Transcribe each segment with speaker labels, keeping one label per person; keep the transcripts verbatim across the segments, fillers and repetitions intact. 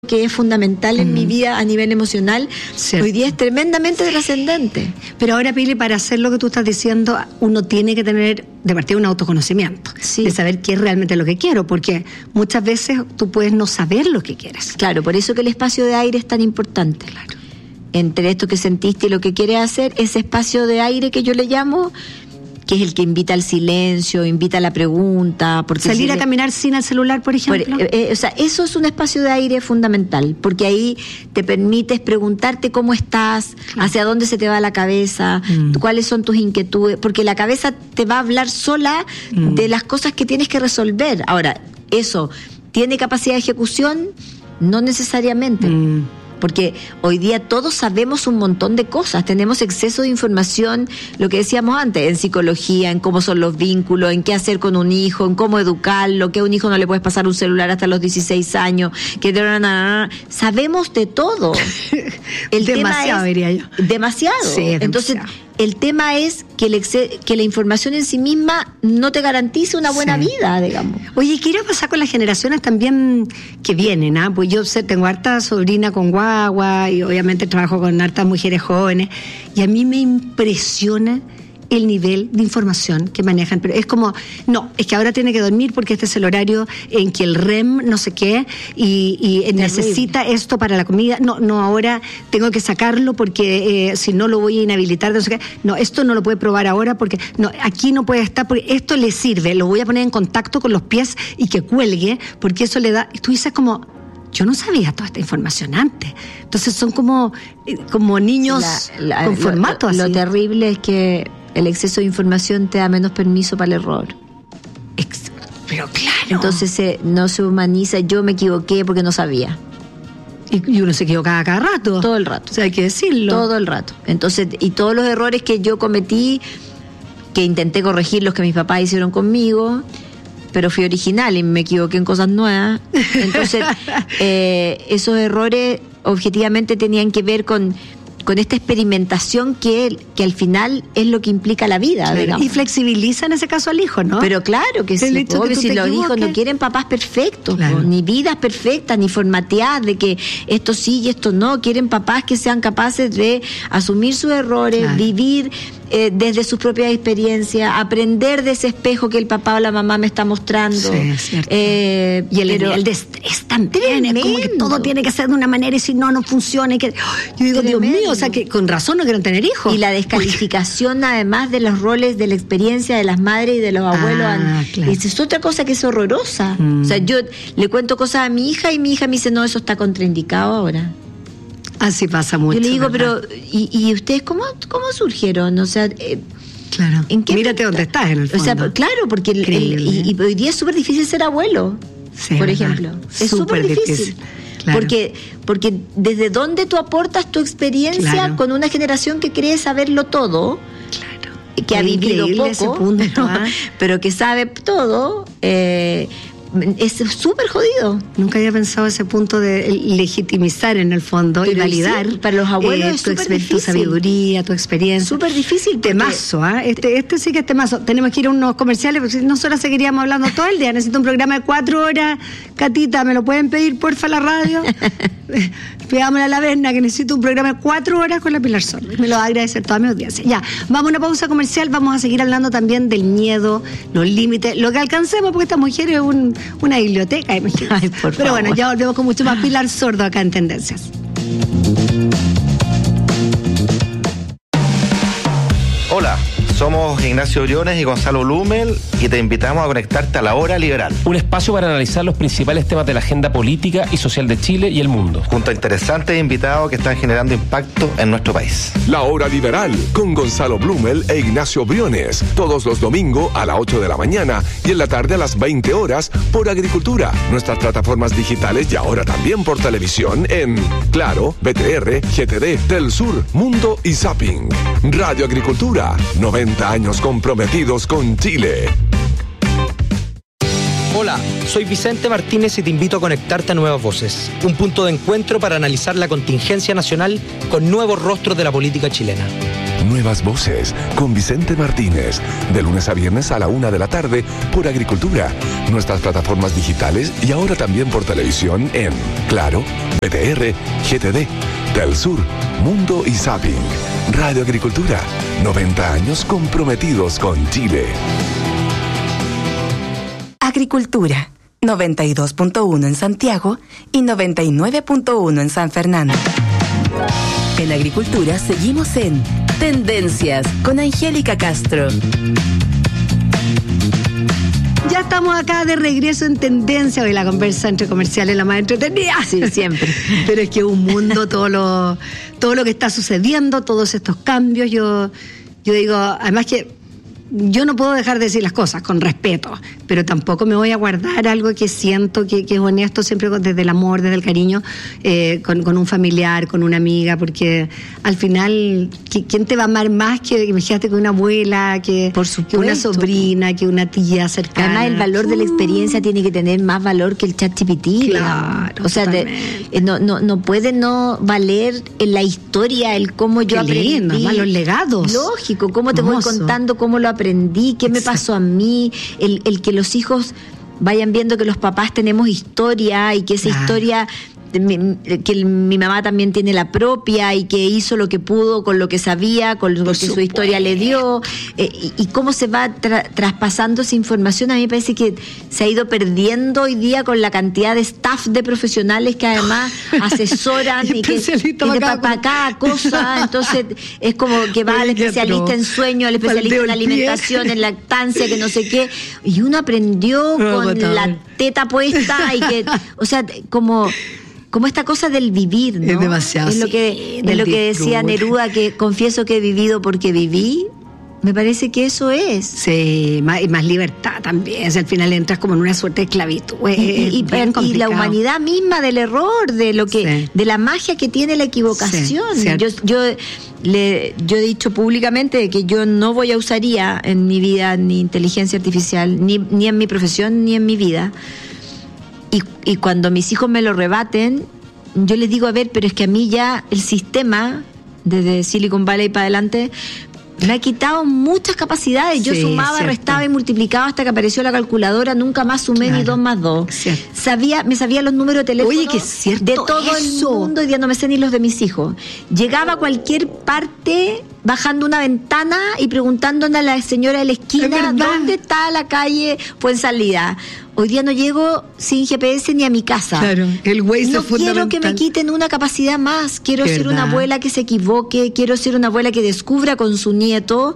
Speaker 1: que es fundamental en mm. mi vida a nivel emocional, Cierto. Hoy día es tremendamente trascendente.
Speaker 2: Pero ahora, Pili, para hacer lo que tú estás diciendo, uno tiene que tener de partida un autoconocimiento, sí. de saber qué es realmente lo que quiero, porque muchas veces tú puedes no saber lo que quieres.
Speaker 1: Claro, por eso que el espacio de aire es tan importante.
Speaker 2: Claro.
Speaker 1: Entre esto que sentiste y lo que quieres hacer, ese espacio de aire que yo le llamo, que es el que invita al silencio, invita a la pregunta. Porque
Speaker 2: salir
Speaker 1: si
Speaker 2: a
Speaker 1: le...
Speaker 2: caminar sin el celular, por ejemplo.
Speaker 1: Por, eh, o sea, eso es un espacio de aire fundamental, porque ahí te permites preguntarte cómo estás, claro. hacia dónde se te va la cabeza, mm. cuáles son tus inquietudes, porque la cabeza te va a hablar sola mm. de las cosas que tienes que resolver. Ahora, eso, ¿tiene capacidad de ejecución? No necesariamente. Mm. Porque hoy día todos sabemos un montón de cosas, tenemos exceso de información, lo que decíamos antes, en psicología, en cómo son los vínculos, en qué hacer con un hijo, en cómo educarlo, que a un hijo no le puedes pasar un celular hasta los dieciséis años, que sabemos de todo.
Speaker 2: El demasiado,
Speaker 1: tema es,
Speaker 2: diría yo.
Speaker 1: Demasiado.
Speaker 2: Sí, es
Speaker 1: Entonces,
Speaker 2: demasiado.
Speaker 1: El tema es que, el ex- que la información en sí misma no te garantice una buena sí. vida, digamos.
Speaker 2: Oye, ¿qué irá a pasar con las generaciones también que vienen? ¿ah? Pues yo sé, tengo harta sobrina con guagua y obviamente trabajo con hartas mujeres jóvenes y a mí me impresiona el nivel de información que manejan, pero es como, no, es que ahora tiene que dormir porque este es el horario en que el R E M no sé qué y, y necesita esto para la comida, no, no, ahora tengo que sacarlo porque eh, si no lo voy a inhabilitar, no sé qué, no, esto no lo puede probar ahora porque, no, aquí no puede estar porque esto le sirve, lo voy a poner en contacto con los pies y que cuelgue porque eso le da, y tú dices como, yo no sabía toda esta información antes. Entonces son como, como niños la, la, con formato
Speaker 1: lo,
Speaker 2: así.
Speaker 1: Lo terrible es que el exceso de información te da menos permiso para el error.
Speaker 2: Ex- pero claro.
Speaker 1: Entonces eh, no se humaniza, yo me equivoqué porque no sabía.
Speaker 2: Y, y uno se equivocaba cada rato.
Speaker 1: Todo el rato.
Speaker 2: O sea, hay que decirlo.
Speaker 1: Todo el rato. Entonces, y todos los errores que yo cometí, que intenté corregir los que mis papás hicieron conmigo, pero fui original y me equivoqué en cosas nuevas. Entonces, eh, esos errores objetivamente tenían que ver con... con esta experimentación que, que al final es lo que implica la vida,
Speaker 2: claro.
Speaker 1: digamos.
Speaker 2: Y flexibiliza en ese caso al hijo, ¿no?
Speaker 1: Pero claro que sí, obvio,
Speaker 2: que
Speaker 1: si los
Speaker 2: equivoques.
Speaker 1: hijos no quieren papás perfectos,
Speaker 2: claro.
Speaker 1: pues, ni vidas perfectas, ni formateadas de que esto sí y esto no, quieren papás que sean capaces de asumir sus errores, claro. vivir eh, desde sus propias experiencias, aprender de ese espejo que el papá o la mamá me está mostrando.
Speaker 2: Sí, es cierto.
Speaker 1: Eh,
Speaker 2: y el
Speaker 1: pero,
Speaker 2: nivel de estrés también, es como que todo tiene que ser de una manera y si no, no funciona. Y que, yo digo, tremendo. Dios mío, o sea, que con razón no quieren tener hijos.
Speaker 1: Y la descalificación además de los roles, de la experiencia de las madres y de los abuelos.
Speaker 2: Ah, claro.
Speaker 1: Es otra cosa que es horrorosa.
Speaker 2: Mm.
Speaker 1: O sea, yo le cuento cosas a mi hija y mi hija me dice, no, eso está contraindicado ahora.
Speaker 2: Así pasa mucho.
Speaker 1: Yo le digo,
Speaker 2: ¿verdad?
Speaker 1: pero ¿y, y ustedes cómo, cómo surgieron? O sea, eh,
Speaker 2: claro.
Speaker 1: ¿en qué
Speaker 2: mírate dónde estás en el fondo.
Speaker 1: O sea, claro, porque el, el, y, y hoy día es súper difícil ser abuelo,
Speaker 2: sí,
Speaker 1: por
Speaker 2: ¿verdad?
Speaker 1: ejemplo. Es súper difícil. difícil. Claro. Porque, porque desde dónde tú aportas tu experiencia claro. con una generación que cree saberlo todo,
Speaker 2: claro.
Speaker 1: que es ha vivido poco,
Speaker 2: ese punto,
Speaker 1: pero,
Speaker 2: ¿ah?
Speaker 1: pero que sabe todo, eh, es súper jodido.
Speaker 2: Nunca había pensado ese punto de legitimizar en el fondo pero y validar
Speaker 1: sí, para los abuelos
Speaker 2: eh,
Speaker 1: es
Speaker 2: tu,
Speaker 1: exper-
Speaker 2: tu sabiduría, tu experiencia.
Speaker 1: Súper difícil. Porque...
Speaker 2: Temazo, ¿ah? ¿eh? Este, este sí que es temazo. Tenemos que ir a unos comerciales porque nosotros seguiríamos hablando todo el día. Necesito un programa de cuatro horas. Catita, ¿me lo pueden pedir porfa a la radio? Pidámosle a la Berna que necesito un programa de cuatro horas con la Pilar Sordo. Me lo va a agradecer toda mi audiencia. Ya, vamos a una pausa comercial. Vamos a seguir hablando también del miedo, los límites, lo que alcancemos porque esta mujer es un una biblioteca, imagínate.
Speaker 1: Ay, por
Speaker 2: Pero
Speaker 1: favor.
Speaker 2: bueno, ya volvemos con mucho más Pilar Sordo acá en Tendencias.
Speaker 3: Hola, somos Ignacio Briones y Gonzalo Blumel y te invitamos a conectarte a La Hora Liberal.
Speaker 4: Un espacio para analizar los principales temas de la agenda política y social de Chile y el mundo.
Speaker 3: Junto a interesantes invitados que están generando impacto en nuestro país.
Speaker 5: La Hora Liberal con Gonzalo Blumel e Ignacio Briones. Todos los domingos a las ocho de la mañana y en la tarde a las veinte horas por Agricultura. Nuestras plataformas digitales y ahora también por televisión en Claro, B T R, G T D, Telsur, Mundo y Zapping. Radio Agricultura, noventa años comprometidos con Chile.
Speaker 6: Hola, soy Vicente Martínez y te invito a conectarte a Nuevas Voces, un punto de encuentro para analizar la contingencia nacional con nuevos rostros de la política chilena.
Speaker 5: Nuevas voces con Vicente Martínez. De lunes a viernes a la una de la tarde por Agricultura. Nuestras plataformas digitales y ahora también por televisión en Claro, B T R, G T D, Telsur, Mundo y Zapping. Radio Agricultura. noventa años comprometidos con Chile.
Speaker 7: Agricultura. noventa y dos punto uno en Santiago y noventa y nueve punto uno en San Fernando. En Agricultura seguimos en Tendencias con Angélica Castro.
Speaker 2: Ya estamos acá de regreso en Tendencia. Hoy la conversa entre comerciales es la más entretenida.
Speaker 1: Sí, siempre.
Speaker 2: Pero es que un mundo, todo lo, todo lo que está sucediendo, todos estos cambios, yo, yo digo, además que yo no puedo dejar de decir las cosas con respeto, pero tampoco me voy a guardar algo que siento que, que es honesto, siempre desde el amor, desde el cariño, eh, con, con un familiar, con una amiga, porque al final, ¿quién te va a amar más que, imagínate, que una abuela, que,
Speaker 1: Por supuesto,
Speaker 2: que una sobrina, que una tía cercana?
Speaker 1: Además, el valor de la experiencia tiene que tener más valor que el ChatGPT.
Speaker 2: Claro,
Speaker 1: o sea, de, eh, no, no, no puede no valer en la historia el cómo yo
Speaker 2: Qué
Speaker 1: aprendí.
Speaker 2: lindo, además, los legados.
Speaker 1: Lógico, cómo te
Speaker 2: Hermoso.
Speaker 1: voy contando cómo lo aprendí, qué me
Speaker 2: Exacto.
Speaker 1: pasó a mí, el, el que los hijos vayan viendo que los papás tenemos historia y que esa
Speaker 2: Claro.
Speaker 1: historia, mi, que el, mi mamá también tiene la propia y que hizo lo que pudo con lo que sabía, con lo que su historia le dio, eh, y, y cómo se va tra- traspasando esa información. A mí me parece que se ha ido perdiendo hoy día con la cantidad de staff de profesionales que además asesoran y que
Speaker 2: Especialista
Speaker 1: y de
Speaker 2: para
Speaker 1: para cada cosa. Entonces es como que va al
Speaker 2: Oye, qué
Speaker 1: especialista
Speaker 2: pro.
Speaker 1: en sueño, al especialista
Speaker 2: Faldeo
Speaker 1: en
Speaker 2: el pie.
Speaker 1: alimentación, en lactancia, que no sé qué, y uno aprendió
Speaker 2: No,
Speaker 1: con
Speaker 2: agotador.
Speaker 1: la teta puesta y que, o sea, como como esta cosa del vivir, ¿no?
Speaker 2: Es demasiado,
Speaker 1: Es lo
Speaker 2: sí,
Speaker 1: que es
Speaker 2: del
Speaker 1: lo que decía
Speaker 2: disfrute.
Speaker 1: Neruda, que confieso que he vivido porque viví. Me parece que eso es.
Speaker 2: Sí, más, y más libertad también. O sea, al final entras como en una suerte de esclavitud. Es
Speaker 1: Y, y- y-
Speaker 2: bien
Speaker 1: y la
Speaker 2: complicado.
Speaker 1: humanidad misma del error, de lo que,
Speaker 2: Sí.
Speaker 1: de la magia que tiene la equivocación.
Speaker 2: Sí, cierto.
Speaker 1: yo, yo le, yo he dicho públicamente que yo no voy a usar I A en mi vida, ni inteligencia artificial, ni, ni en mi profesión, ni en mi vida. Y, y cuando mis hijos me lo rebaten, yo les digo, a ver, pero es que a mí ya el sistema, desde Silicon Valley para adelante, me ha quitado muchas capacidades. Yo
Speaker 2: Sí,
Speaker 1: sumaba,
Speaker 2: cierto.
Speaker 1: restaba y multiplicaba hasta que apareció la calculadora. Nunca más sumé
Speaker 2: Claro.
Speaker 1: ni dos más dos.
Speaker 2: Cierto.
Speaker 1: Sabía, me sabía los números de teléfono
Speaker 2: Oye, que es cierto
Speaker 1: de todo
Speaker 2: eso.
Speaker 1: el mundo. Hoy día no me sé ni los de mis hijos. Llegaba a cualquier parte bajando una ventana y preguntándole a la señora de la
Speaker 2: Es
Speaker 1: esquina
Speaker 2: verdad.
Speaker 1: dónde está la calle Fuensalida. Hoy día no llego sin G P S ni a mi casa.
Speaker 2: Claro, el Waze
Speaker 1: No
Speaker 2: es
Speaker 1: quiero que
Speaker 2: fundamental.
Speaker 1: me quiten una capacidad más. Quiero
Speaker 2: Es
Speaker 1: ser una
Speaker 2: verdad.
Speaker 1: abuela que se equivoque. Quiero ser una abuela que descubra con su nieto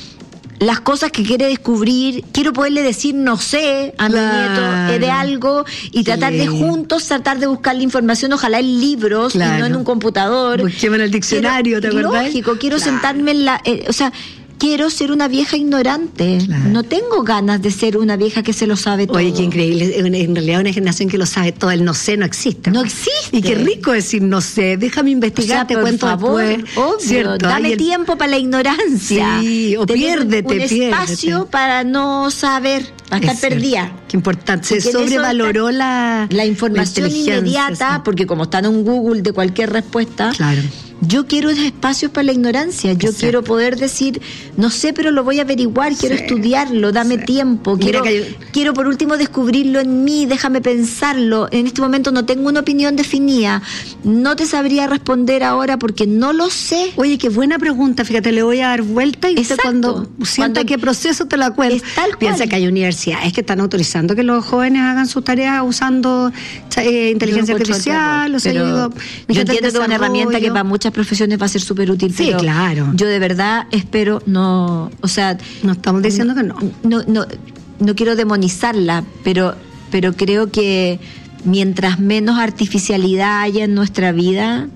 Speaker 1: las cosas que quiere descubrir. Quiero poderle decir no sé a mi
Speaker 2: Claro.
Speaker 1: nieto eh, de algo y tratar de
Speaker 2: Sí.
Speaker 1: juntos tratar de buscar la información, ojalá en libros y
Speaker 2: Claro.
Speaker 1: no en un computador.
Speaker 2: Busquemos en el diccionario,
Speaker 1: Quiero-
Speaker 2: ¿te acordás?
Speaker 1: Lógico, quiero
Speaker 2: Claro.
Speaker 1: sentarme en la... eh, o sea, quiero ser una vieja ignorante.
Speaker 2: Claro.
Speaker 1: No tengo ganas de ser una vieja que se lo sabe todo.
Speaker 2: Oye, qué increíble. En en realidad una generación que lo sabe todo. El no sé no existe.
Speaker 1: No existe.
Speaker 2: Y qué rico decir no sé. Déjame
Speaker 1: O
Speaker 2: investigar,
Speaker 1: sea,
Speaker 2: te
Speaker 1: por
Speaker 2: cuento
Speaker 1: favor,
Speaker 2: después.
Speaker 1: obvio,
Speaker 2: ¿Cierto?
Speaker 1: dame
Speaker 2: Ay, el-
Speaker 1: tiempo para la ignorancia.
Speaker 2: Sí, o
Speaker 1: Tener
Speaker 2: piérdete,
Speaker 1: un espacio
Speaker 2: piérdete.
Speaker 1: para no saber, para estar
Speaker 2: Es cierto.
Speaker 1: perdida.
Speaker 2: Qué importante. Se
Speaker 1: Porque en eso
Speaker 2: sobrevaloró
Speaker 1: está
Speaker 2: la
Speaker 1: la información
Speaker 2: inteligencia,
Speaker 1: inmediata,
Speaker 2: sí.
Speaker 1: porque como está en un Google de cualquier respuesta,
Speaker 2: Claro.
Speaker 1: yo quiero espacios para la ignorancia. Yo
Speaker 2: Exacto.
Speaker 1: quiero poder decir, no sé, pero lo voy a averiguar, quiero
Speaker 2: Sí,
Speaker 1: estudiarlo, dame
Speaker 2: sí.
Speaker 1: tiempo.
Speaker 2: Mira
Speaker 1: Quiero,
Speaker 2: que hay-
Speaker 1: quiero por último descubrirlo en mí, déjame pensarlo. En este momento no tengo una opinión definida. No te sabría responder ahora porque no lo sé.
Speaker 2: Oye, qué buena pregunta, fíjate, le voy a dar vuelta y usted
Speaker 1: Exacto.
Speaker 2: cuando sienta
Speaker 1: Cuando-
Speaker 2: qué proceso te la cuento.
Speaker 1: Es tal cual.
Speaker 2: Piensa que hay universidades que están autorizando que los jóvenes hagan sus tareas usando eh, inteligencia
Speaker 1: Yo encuentro
Speaker 2: artificial,
Speaker 1: el
Speaker 2: o sea,
Speaker 1: terror,
Speaker 2: yo
Speaker 1: pero
Speaker 2: digo,
Speaker 1: yo
Speaker 2: fíjate el
Speaker 1: entiendo que es una herramienta que
Speaker 2: desarrollo.
Speaker 1: para muchas profesiones va a ser súper útil.
Speaker 2: Sí,
Speaker 1: pero
Speaker 2: claro.
Speaker 1: Yo de verdad espero no, o sea,
Speaker 2: No estamos diciendo que no.
Speaker 1: no, no, no quiero demonizarla, pero, pero creo que mientras menos artificialidad haya en nuestra vida,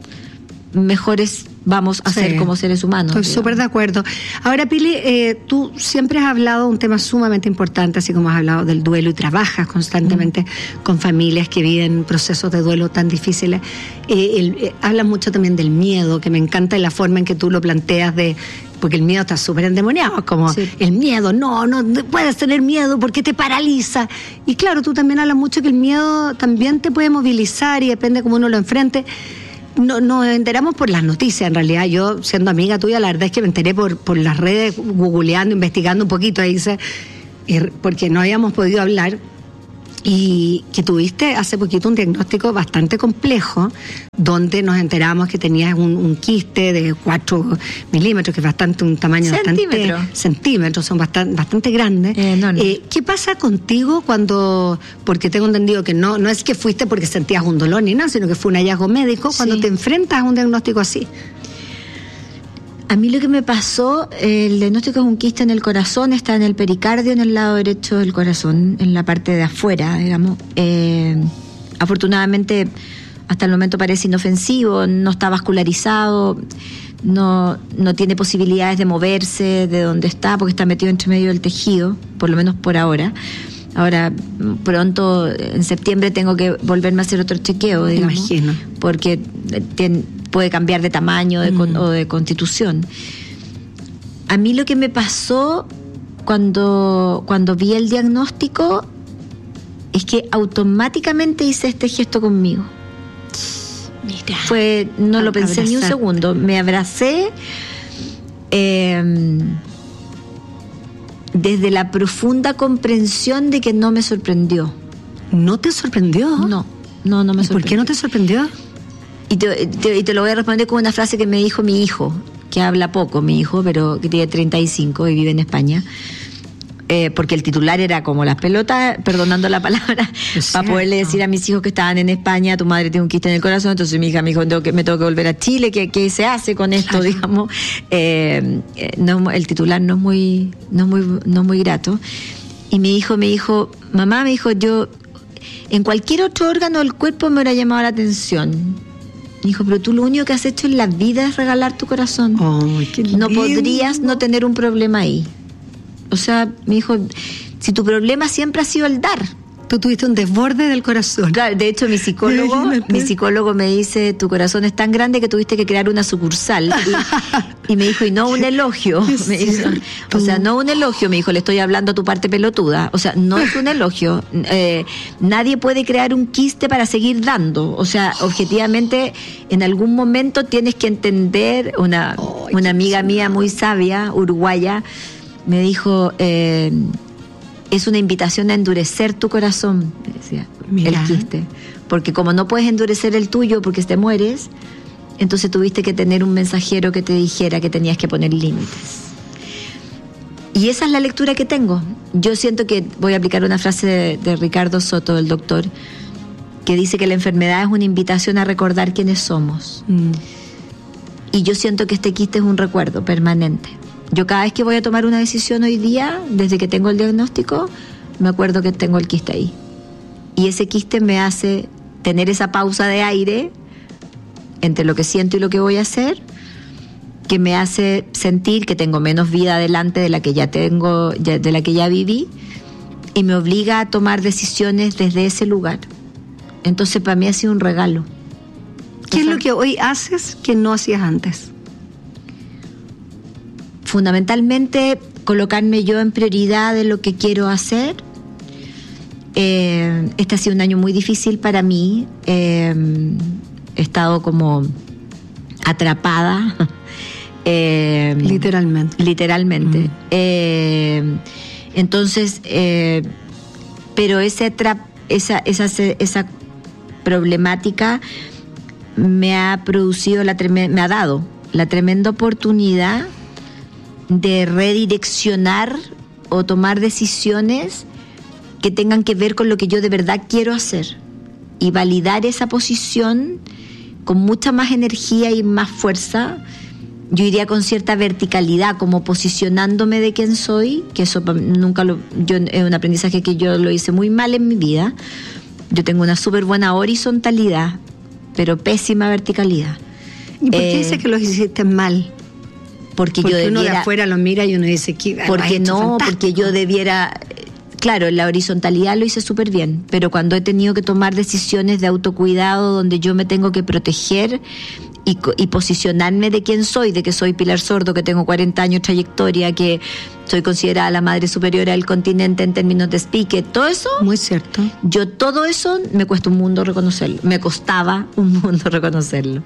Speaker 1: mejores vamos a
Speaker 2: Sí.
Speaker 1: ser como seres humanos.
Speaker 2: Estoy
Speaker 1: digamos.
Speaker 2: súper de acuerdo. Ahora, Pili, eh, tú siempre has hablado de un tema sumamente importante, así como has hablado del duelo y trabajas constantemente
Speaker 1: Mm.
Speaker 2: con familias que viven procesos de duelo tan difíciles. Eh, el- eh, hablas mucho también del miedo, que me encanta la forma en que tú lo planteas de... Porque el miedo está súper endemoniado, como
Speaker 1: Sí.
Speaker 2: el miedo, no, no no puedes tener miedo porque te paraliza. Y claro, tú también hablas mucho que el miedo también te puede movilizar y depende cómo uno lo enfrente. No, nos enteramos por las noticias, en realidad. Yo, siendo amiga tuya, la verdad es que me enteré por, por las redes, googleando, investigando un poquito, ahí dice, porque no habíamos podido hablar. Y que tuviste hace poquito un diagnóstico bastante complejo, donde nos enteramos que tenías un, un quiste de cuatro milímetros, que es bastante un tamaño
Speaker 1: Centímetro.
Speaker 2: bastante... Centímetros, son bastante, bastante grandes.
Speaker 1: Eh, no, no.
Speaker 2: Eh, ¿Qué pasa contigo cuando, porque tengo entendido que no, no es que fuiste porque sentías un dolor ni nada, sino que fue un hallazgo médico, cuando
Speaker 1: Sí.
Speaker 2: te enfrentas a un diagnóstico así?
Speaker 1: A mí lo que me pasó, el diagnóstico es un quiste en el corazón, está en el pericardio, en el lado derecho del corazón, en la parte de afuera, digamos. Eh, afortunadamente, hasta el momento parece inofensivo, no está vascularizado, no, no tiene posibilidades de moverse de donde está, porque está metido entre medio del tejido, por lo menos por ahora. Ahora, pronto, en septiembre, tengo que volverme a hacer otro chequeo, digamos.
Speaker 2: Imagino.
Speaker 1: Porque tiene, puede cambiar de tamaño de, mm. o de constitución. A mí lo que me pasó cuando, cuando vi el diagnóstico es que automáticamente hice este gesto conmigo.
Speaker 2: Mira.
Speaker 1: Fue, no lo pensé
Speaker 2: Abrazar.
Speaker 1: ni un segundo. Me abracé eh, desde la profunda comprensión de que no me sorprendió.
Speaker 2: ¿No te sorprendió?
Speaker 1: No, no, no me
Speaker 2: ¿Y
Speaker 1: sorprendió.
Speaker 2: por qué no te sorprendió?
Speaker 1: Y te, te, y te lo voy a responder con una frase que me dijo mi hijo, que habla poco, mi hijo, pero que tiene treinta y cinco y vive en España. Eh, porque el titular era como las pelotas, perdonando la palabra, para poderle decir a mis hijos que estaban en España, tu madre tiene un quiste en el corazón, entonces mi hija me dijo, tengo que, me tengo que volver a Chile, ¿qué, qué se hace con esto, claro. digamos? Eh, no, el titular no es muy, no es muy, no es muy grato. Y mi hijo me dijo, mamá, me dijo, yo, en cualquier otro órgano del cuerpo me hubiera llamado la atención. Me dijo, pero tú lo único que has hecho en la vida es regalar tu corazón.
Speaker 2: Oh, qué lindo.
Speaker 1: No podrías no tener un problema ahí. O sea, me dijo, si tu problema siempre ha sido el dar.
Speaker 2: Tú tuviste un desborde del corazón.
Speaker 1: Claro, de hecho, mi psicólogo, mi psicólogo me dice, tu corazón es tan grande que tuviste que crear una sucursal. Y, y me dijo, y no un elogio. Me dijo, o sea, no un elogio, me dijo, le estoy hablando a tu parte pelotuda. O sea, no es un elogio. Eh, nadie puede crear un quiste para seguir dando. O sea, objetivamente, en algún momento tienes que entender, una, una amiga mía muy sabia, uruguaya, me dijo, eh, es una invitación a endurecer tu corazón, me decía, Mira. el quiste. Porque como no puedes endurecer el tuyo porque te mueres, entonces tuviste que tener un mensajero que te dijera que tenías que poner límites. Y esa es la lectura que tengo. Yo siento que voy a aplicar una frase de, de Ricardo Soto, el doctor, que dice que la enfermedad es una invitación a recordar quiénes somos. Mm. Y yo siento que este quiste es un recuerdo permanente. Yo cada vez que voy a tomar una decisión hoy día, desde que tengo el diagnóstico, me acuerdo que tengo el quiste ahí. Y ese quiste me hace tener esa pausa de aire entre lo que siento y lo que voy a hacer, que me hace sentir que tengo menos vida adelante de la que ya tengo, de la que ya viví, y me obliga a tomar decisiones desde ese lugar. Entonces para mí ha sido un regalo.
Speaker 2: ¿Qué es lo que hoy haces que no hacías antes?
Speaker 1: Fundamentalmente colocarme yo en prioridad de lo que quiero hacer. Eh, este ha sido un año muy difícil para mí. Eh, he estado como atrapada. Eh,
Speaker 2: literalmente.
Speaker 1: Literalmente. Mm. Eh, entonces, eh, pero ese tra- esa, esa, esa problemática me ha producido, la trem- me ha dado la tremenda oportunidad de redireccionar o tomar decisiones que tengan que ver con lo que yo de verdad quiero hacer y validar esa posición con mucha más energía y más fuerza. Yo iría con cierta verticalidad, como posicionándome de quién soy, que eso nunca lo, yo es un aprendizaje que yo lo hice muy mal en mi vida. Yo tengo una súper buena horizontalidad, pero pésima verticalidad.
Speaker 2: ¿Y por qué
Speaker 1: eh,
Speaker 2: dices que lo hiciste mal?
Speaker 1: Porque,
Speaker 2: porque
Speaker 1: yo debiera,
Speaker 2: uno de afuera lo mira y uno dice que
Speaker 1: porque no,
Speaker 2: fantástico.
Speaker 1: Porque yo debiera, claro, la horizontalidad lo hice súper bien, pero cuando he tenido que tomar decisiones de autocuidado donde yo me tengo que proteger y, y posicionarme de quién soy, de que soy Pilar Sordo, que tengo cuarenta años de trayectoria, que soy considerada la madre superiora del continente en términos de speaker, todo eso.
Speaker 2: Muy cierto.
Speaker 1: Yo todo eso me cuesta un mundo reconocerlo, me costaba un mundo reconocerlo.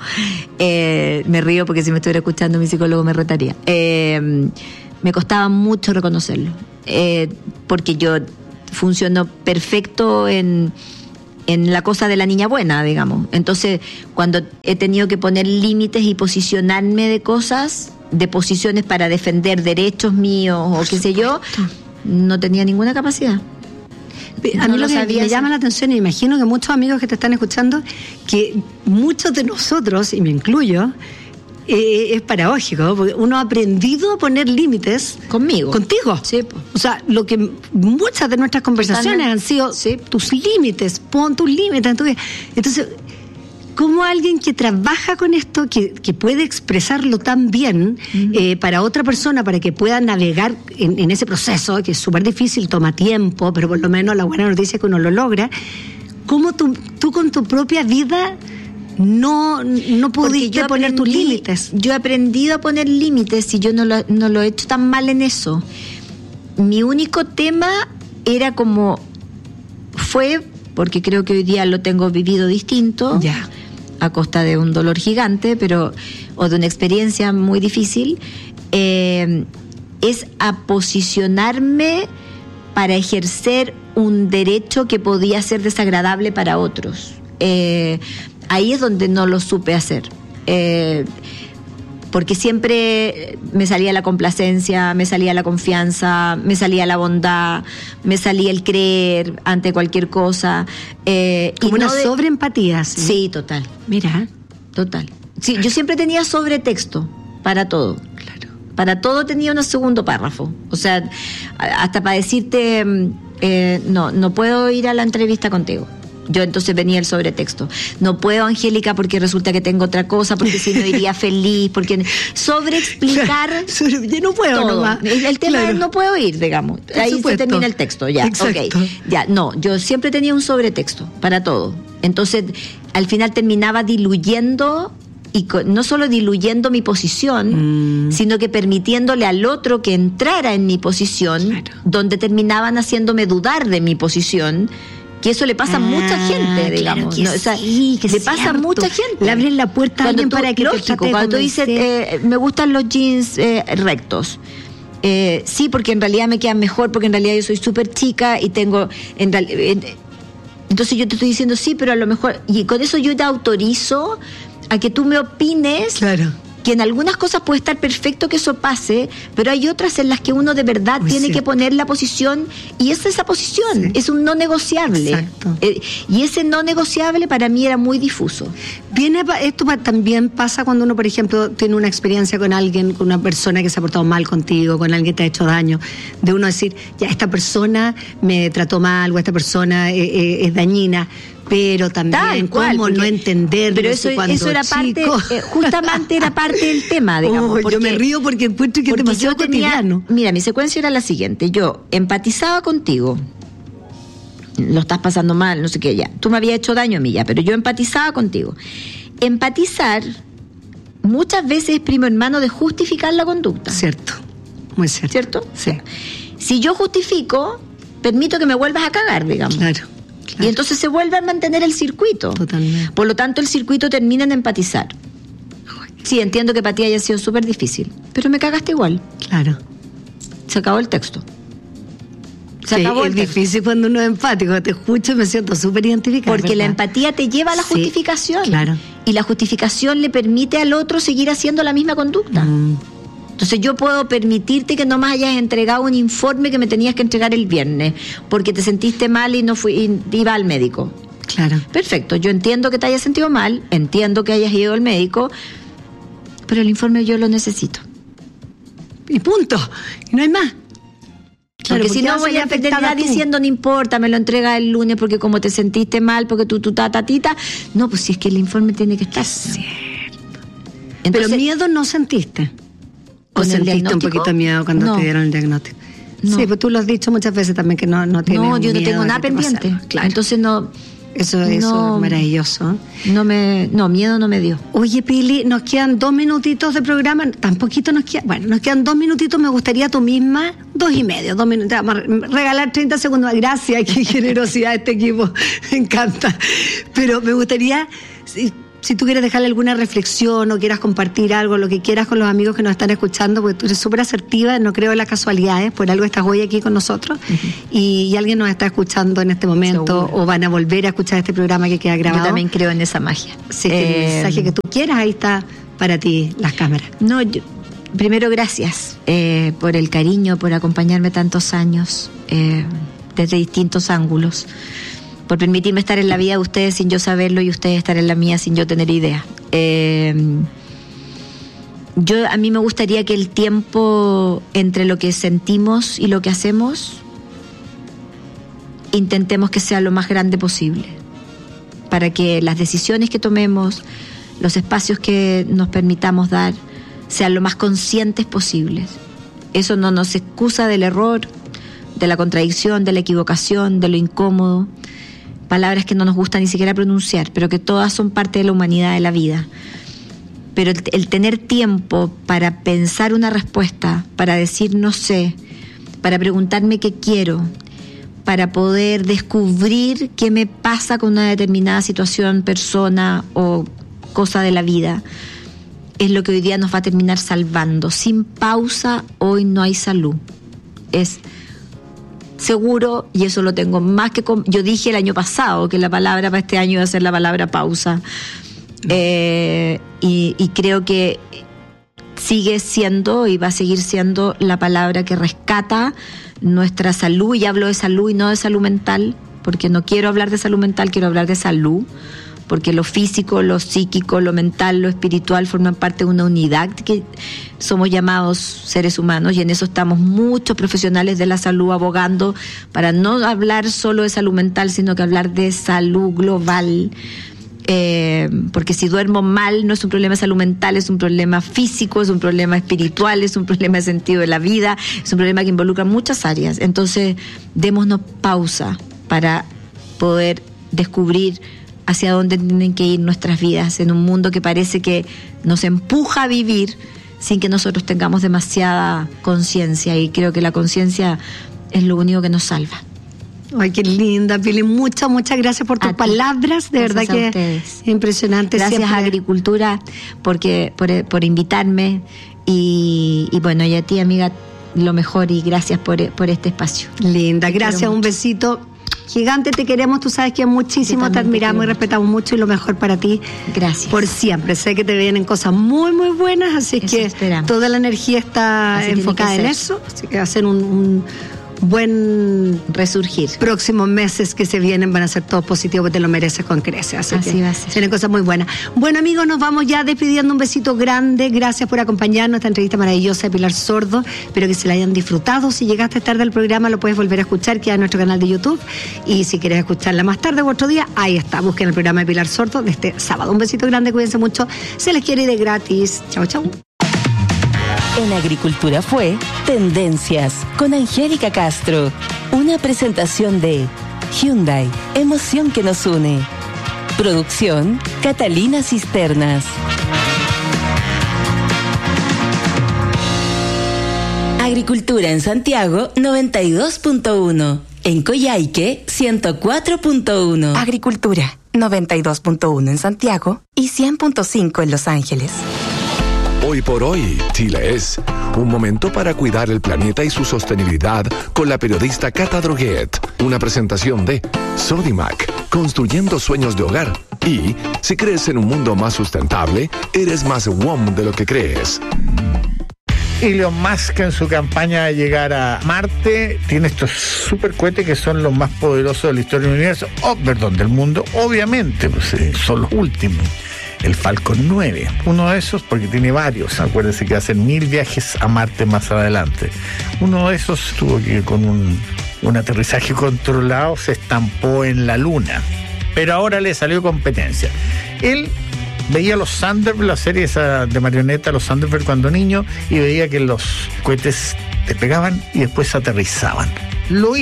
Speaker 1: Eh, me río porque si me estuviera escuchando mi psicólogo me retaría. Eh, me costaba mucho reconocerlo, eh, porque yo funciono perfecto en... en la cosa de la niña buena, digamos. Entonces, cuando he tenido que poner límites y posicionarme de cosas, de posiciones para defender derechos míos o qué sé yo, no tenía ninguna capacidad.
Speaker 2: A mí no lo que me llama la atención, y me imagino que muchos amigos que te están escuchando, que muchos de nosotros, y me incluyo, Eh, es paradójico, porque uno ha aprendido a poner límites
Speaker 1: conmigo,
Speaker 2: contigo.
Speaker 1: Sí.
Speaker 2: O sea, lo que muchas de nuestras conversaciones han sido, sí, tus límites, pon tus límites en tu vida. Entonces, ¿cómo alguien que trabaja con esto, que, que puede expresarlo tan bien uh-huh. eh, para otra persona, para que pueda navegar en, en ese proceso, que es súper difícil, toma tiempo, pero por lo menos la buena noticia es que uno lo logra, ¿cómo tú, tú con tu propia vida no no pudiste poner aprendí, tus límites?
Speaker 1: Yo he aprendido a poner límites y yo no lo, no lo he hecho tan mal en eso. Mi único tema era como fue, porque creo que hoy día lo tengo vivido distinto,
Speaker 2: ya,
Speaker 1: a costa de un dolor gigante, pero o de una experiencia muy difícil, eh, es a posicionarme para ejercer un derecho que podía ser desagradable para otros. Eh, Ahí es donde no lo supe hacer, eh, porque siempre me salía la complacencia, me salía la confianza, me salía la bondad, me salía el creer ante cualquier cosa. Eh,
Speaker 2: Como
Speaker 1: y
Speaker 2: una
Speaker 1: no de...
Speaker 2: sobreempatía. ¿Sí?
Speaker 1: Sí, total.
Speaker 2: Mira.
Speaker 1: Total. Sí, yo siempre tenía sobretexto para todo.
Speaker 2: Claro.
Speaker 1: Para todo tenía un segundo párrafo. O sea, hasta para decirte, eh, no, no puedo ir a la entrevista contigo. Yo entonces venía el sobretexto. No puedo, Angélica, porque resulta que tengo otra cosa, porque si no iría feliz, porque sobreexplicar.
Speaker 2: Claro, yo no puedo
Speaker 1: todo.
Speaker 2: Nomás.
Speaker 1: El tema
Speaker 2: claro.
Speaker 1: es no puedo ir, digamos.
Speaker 2: Por
Speaker 1: Ahí
Speaker 2: supuesto.
Speaker 1: se termina el texto, ya.
Speaker 2: Exacto.
Speaker 1: Okay. Ya, no, yo siempre tenía un sobretexto para todo. Entonces, al final terminaba diluyendo, y con, no solo diluyendo mi posición, mm. sino que permitiéndole al otro que entrara en mi posición, claro. donde terminaban haciéndome dudar de mi posición. Que eso le pasa ah, a mucha gente, digamos.
Speaker 2: Claro que
Speaker 1: ¿no? O sea,
Speaker 2: sí, que
Speaker 1: le pasa
Speaker 2: cierto.
Speaker 1: a mucha gente.
Speaker 2: Le abren la puerta a alguien
Speaker 1: tú,
Speaker 2: para que
Speaker 1: lógico,
Speaker 2: te trate
Speaker 1: cuando tú dices, eh, me gustan los jeans eh, rectos. Eh, sí, porque en realidad me quedan mejor, porque en realidad yo soy súper chica y tengo... En real, en, entonces yo te estoy diciendo sí, pero a lo mejor... Y con eso yo te autorizo a que tú me opines...
Speaker 2: Claro.
Speaker 1: Que en algunas cosas puede estar perfecto que eso pase, pero hay otras en las que uno de verdad Muy tiene cierto. que poner la posición, y es esa posición, sí. es un no negociable.
Speaker 2: Exacto.
Speaker 1: Eh, y ese no negociable para mí era muy difuso.
Speaker 2: Viene, esto también pasa cuando uno, por ejemplo, tiene una experiencia con alguien, con una persona que se ha portado mal contigo, con alguien que te ha hecho daño, de uno decir, ya, esta persona me trató mal, o esta persona eh, eh, es dañina, pero también
Speaker 1: cual,
Speaker 2: cómo
Speaker 1: porque,
Speaker 2: no entenderlo.
Speaker 1: Pero eso,
Speaker 2: cuando
Speaker 1: eso era
Speaker 2: chico.
Speaker 1: parte, eh, justamente era parte del tema, digamos.
Speaker 2: Oh, porque, yo me río porque encuentro que es demasiado cotidiano.
Speaker 1: Mira, mi secuencia era la siguiente: yo empatizaba contigo, lo estás pasando mal, no sé qué, ya. Tú me habías hecho daño a mí, ya, pero yo empatizaba contigo. Empatizar muchas veces es primo hermano de justificar la conducta.
Speaker 2: Cierto, muy cierto.
Speaker 1: ¿Cierto?
Speaker 2: Sí.
Speaker 1: Si yo justifico, permito que me vuelvas a cagar, digamos.
Speaker 2: Claro. Claro.
Speaker 1: Y entonces se vuelve a mantener el circuito.
Speaker 2: Totalmente.
Speaker 1: Por lo tanto, el circuito termina en empatizar. Sí, entiendo que para ti haya sido súper difícil, pero me cagaste igual.
Speaker 2: Claro.
Speaker 1: Se acabó el texto. Se
Speaker 2: sí,
Speaker 1: acabó
Speaker 2: es
Speaker 1: el texto.
Speaker 2: Difícil cuando uno es empático. Te escucho y me siento súper identificada.
Speaker 1: Porque
Speaker 2: ¿verdad?
Speaker 1: la empatía te lleva a la
Speaker 2: sí,
Speaker 1: justificación.
Speaker 2: Claro.
Speaker 1: Y la justificación le permite al otro seguir haciendo la misma conducta. Mm. Entonces yo puedo permitirte que no me hayas entregado un informe que me tenías que entregar el viernes porque te sentiste mal y no fui y iba al médico.
Speaker 2: Claro.
Speaker 1: Perfecto, yo entiendo que te hayas sentido mal, entiendo que hayas ido al médico, pero el informe yo lo necesito.
Speaker 2: Y punto. Y no hay más.
Speaker 1: Claro, porque si no voy a perder diciendo no importa, me lo entrega el lunes porque como te sentiste mal, porque tú, tu tatatita. No, pues si es que el informe tiene que estar.
Speaker 2: Es cierto. Entonces, pero miedo no sentiste. ¿O sentiste un poquito de miedo cuando no. te dieron el diagnóstico? No. Sí, pues tú lo has dicho muchas veces también que no, no tienes
Speaker 1: No, yo
Speaker 2: miedo
Speaker 1: no tengo nada pendiente.
Speaker 2: Claro.
Speaker 1: Entonces no,
Speaker 2: Eso, eso
Speaker 1: No.
Speaker 2: es maravilloso.
Speaker 1: No me, no, miedo no me dio.
Speaker 2: Oye, Pili, nos quedan dos minutitos de programa. Tan poquito nos queda. Bueno, nos quedan dos minutitos. Me gustaría tú misma, dos y medio, dos minutos. Vamos a regalar treinta segundos. Gracias, qué generosidad este equipo. Me encanta. Pero me gustaría, si, si tú quieres dejarle alguna reflexión o quieras compartir algo, lo que quieras con los amigos que nos están escuchando, porque tú eres súper asertiva, no creo en las casualidades, por algo estás hoy aquí con nosotros. Uh-huh. y, y alguien nos está escuchando en este momento. Seguro. O van a volver a escuchar este programa que queda grabado.
Speaker 1: Yo también creo en esa magia.
Speaker 2: Sí, que eh, el mensaje que tú quieras, ahí está para ti las cámaras.
Speaker 1: No, yo, primero gracias eh, por el cariño, por acompañarme tantos años, eh, desde distintos ángulos, por permitirme estar en la vida de ustedes sin yo saberlo y ustedes estar en la mía sin yo tener idea. Eh, yo a mí me gustaría que el tiempo entre lo que sentimos y lo que hacemos intentemos que sea lo más grande posible, para que las decisiones que tomemos, los espacios que nos permitamos dar, sean lo más conscientes posibles. Eso no nos excusa del error, de la contradicción, de la equivocación, de lo incómodo, palabras que no nos gusta ni siquiera pronunciar, pero que todas son parte de la humanidad de la vida. Pero el, el tener tiempo para pensar una respuesta, para decir no sé, para preguntarme qué quiero, para poder descubrir qué me pasa con una determinada situación, persona o cosa de la vida, es lo que hoy día nos va a terminar salvando. Sin pausa, hoy no hay salud. Es seguro, y eso lo tengo más que... Com- Yo dije el año pasado que la palabra para este año iba a ser la palabra pausa. Eh, y, y creo que sigue siendo y va a seguir siendo la palabra que rescata nuestra salud, y hablo de salud y no de salud mental, porque no quiero hablar de salud mental, quiero hablar de salud, porque lo físico, lo psíquico, lo mental, lo espiritual forman parte de una unidad que somos llamados seres humanos, y en eso estamos muchos profesionales de la salud abogando para no hablar solo de salud mental, sino que hablar de salud global. Eh, porque si duermo mal no es un problema de salud mental, es un problema físico, es un problema espiritual, es un problema de sentido de la vida, es un problema que involucra muchas áreas. Entonces démonos pausa para poder descubrir hacia dónde tienen que ir nuestras vidas en un mundo que parece que nos empuja a vivir sin que nosotros tengamos demasiada conciencia, y creo que la conciencia es lo único que nos salva.
Speaker 2: Ay, qué linda, Pili. Muchas, muchas gracias por tus
Speaker 1: a
Speaker 2: palabras. De
Speaker 1: gracias
Speaker 2: verdad que
Speaker 1: ustedes.
Speaker 2: Es impresionante.
Speaker 1: Gracias
Speaker 2: siempre.
Speaker 1: a Agricultura porque, por, por invitarme. Y, y bueno, y a ti, amiga, lo mejor, y gracias por, por este espacio.
Speaker 2: Linda,
Speaker 1: Te
Speaker 2: gracias. Un besito gigante. Te queremos. Tú sabes que muchísimo te admiramos te y respetamos mucho, y lo mejor para ti.
Speaker 1: Gracias.
Speaker 2: Por siempre. Sé que te vienen cosas muy, muy buenas. Así eso que esperamos. Toda la energía está así enfocada en eso. Así que hacer un... un buen
Speaker 1: resurgir.
Speaker 2: Próximos meses que se vienen van a ser todos positivos, te lo mereces con creces. Así,
Speaker 1: así
Speaker 2: que
Speaker 1: va a ser.
Speaker 2: Tienen cosas muy buenas. Bueno, amigos, nos vamos ya despidiendo. Un besito grande. Gracias por acompañarnos. Esta entrevista maravillosa de Pilar Sordo. Espero que se la hayan disfrutado. Si llegaste tarde al programa, lo puedes volver a escuchar, queda en nuestro canal de YouTube. Y si quieres escucharla más tarde o otro día, ahí está. Busquen el programa de Pilar Sordo de este sábado. Un besito grande, cuídense mucho. Se les quiere y de gratis. Chau, chau.
Speaker 7: En Agricultura fue Tendencias con Angélica Castro. Una presentación de Hyundai, emoción que nos une. Producción Catalina Cisternas. Agricultura en Santiago noventa y dos punto uno. En Coyhaique ciento cuatro punto uno.
Speaker 8: Agricultura noventa y dos punto uno en Santiago y cien punto cinco en Los Ángeles.
Speaker 5: Hoy por hoy, Chile es un momento para cuidar el planeta y su sostenibilidad con la periodista Cata Droguet. Una presentación de Sodimac, construyendo sueños de hogar. Y si crees en un mundo más sustentable, eres más W O M de lo que crees.
Speaker 9: Elon Musk, en su campaña de llegar a Marte, tiene estos supercohetes que son los más poderosos de la historia del universo, oh, perdón, del mundo, obviamente, pues, eh, son los últimos. El Falcon nueve, uno de esos, porque tiene varios, acuérdense que hacen mil viajes a Marte más adelante. Uno de esos tuvo que con un, un aterrizaje controlado se estampó en la Luna, pero ahora le salió competencia. Él veía los Thunderbird, la serie esa de marioneta, los Thunderbird cuando niño, y veía que los cohetes despegaban y después aterrizaban. Lo hizo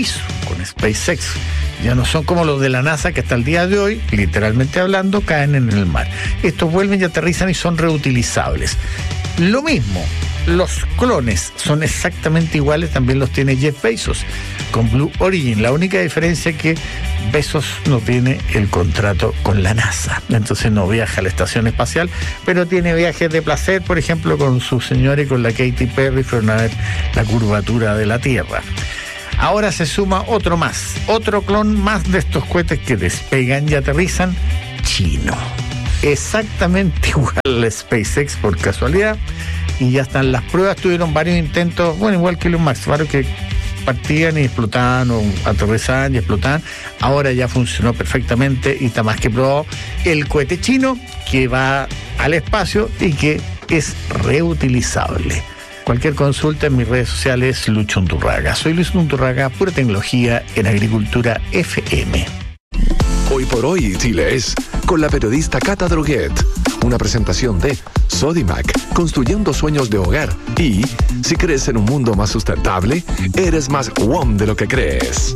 Speaker 9: con SpaceX. Ya no son como los de la NASA que hasta el día de hoy, literalmente hablando, caen en el mar. Estos vuelven y aterrizan y son reutilizables. Lo mismo, los clones son exactamente iguales, también los tiene Jeff Bezos con Blue Origin. La única diferencia es que Bezos no tiene el contrato con la NASA, entonces no viaja a la estación espacial, pero tiene viajes de placer, por ejemplo, con su señora y con la Katy Perry fueron a ver la curvatura de la Tierra. Ahora se suma otro más, otro clon más de estos cohetes que despegan y aterrizan, chino. Exactamente igual al SpaceX por casualidad, y ya están las pruebas. Tuvieron varios intentos, bueno, igual que los Max, varios que partían y explotaban, o aterrizaban y explotaban. Ahora ya funcionó perfectamente y está más que probado el cohete chino que va al espacio y que es reutilizable. Cualquier consulta en mis redes sociales, Lucho Undurraga. Soy Luis Undurraga, pura tecnología en Agricultura F M.
Speaker 5: Hoy por hoy, Chile es con la periodista Cata Droguet. Una presentación de Sodimac, construyendo sueños de hogar. Y si crees en un mundo más sustentable, eres más W O M de lo que crees.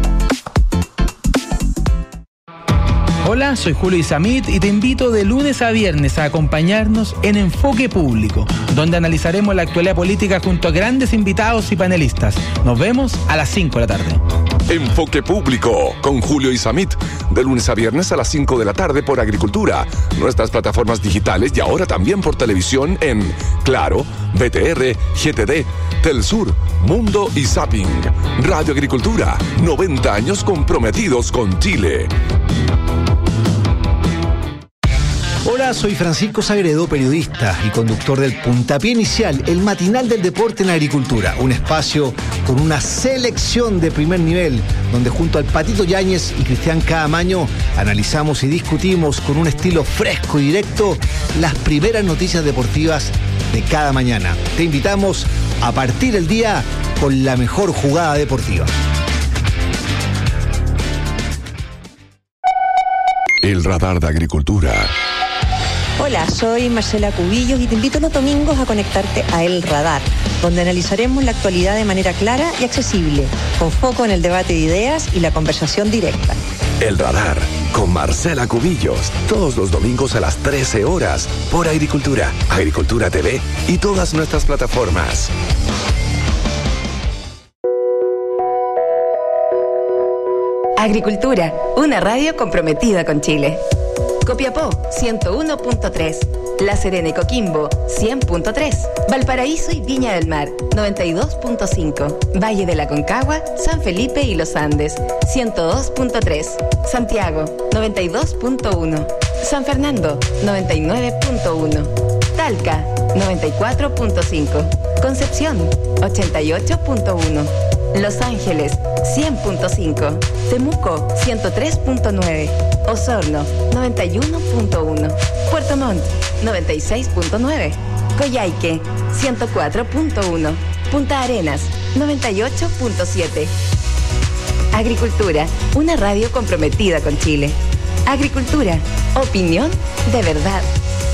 Speaker 10: Hola, soy Julio Isamit y te invito de lunes a viernes a acompañarnos en Enfoque Público, donde analizaremos la actualidad política junto a grandes invitados y panelistas. Nos vemos a las cinco de la tarde.
Speaker 5: Enfoque Público con Julio Isamit, de lunes a viernes a las cinco de la tarde por Agricultura, nuestras plataformas digitales y ahora también por televisión en Claro, B T R, G T D, Telsur, Mundo y Zapping. Radio Agricultura, noventa años comprometidos con Chile.
Speaker 11: Hola, soy Francisco Sagredo, periodista y conductor del Puntapié Inicial, el matinal del deporte en agricultura. Un espacio con una selección de primer nivel, donde junto al Patito Yáñez y Cristian Caamaño analizamos y discutimos con un estilo fresco y directo las primeras noticias deportivas de cada mañana. Te invitamos a partir el día con la mejor jugada deportiva.
Speaker 5: El radar de Agricultura.
Speaker 12: Hola, soy Marcela Cubillos y te invito los domingos a conectarte a El Radar, donde analizaremos la actualidad de manera clara y accesible, con foco en el debate de ideas y la conversación directa.
Speaker 5: El Radar, con Marcela Cubillos, todos los domingos a las trece horas, por Agricultura, Agricultura T V y todas nuestras plataformas.
Speaker 8: Agricultura, una radio comprometida con Chile. Copiapó, ciento uno punto tres. La Serena y Coquimbo, cien punto tres. Valparaíso y Viña del Mar, noventa y dos punto cinco. Valle de la Concagua, San Felipe y Los Andes, ciento dos punto tres. Santiago, noventa y dos punto uno. San Fernando, noventa y nueve punto uno. Talca, noventa y cuatro punto cinco. Concepción, ochenta y ocho punto uno. Los Ángeles, cien punto cinco. Temuco, ciento tres punto nueve. Osorno, noventa y uno punto uno. Puerto Montt, noventa y seis punto nueve. Coyhaique, ciento cuatro punto uno. Punta Arenas, noventa y ocho punto siete. Agricultura, una radio comprometida con Chile. Agricultura, opinión de verdad.